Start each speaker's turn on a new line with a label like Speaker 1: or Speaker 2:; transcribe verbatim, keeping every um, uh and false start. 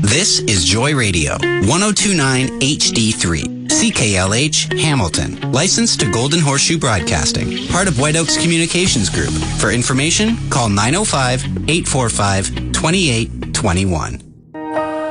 Speaker 1: This is Joy Radio, ten twenty-nine H D three, C K L H, Hamilton. Licensed to Golden Horseshoe Broadcasting. Part of White Oaks Communications Group. For information, call nine oh five, eight four five, two eight two one.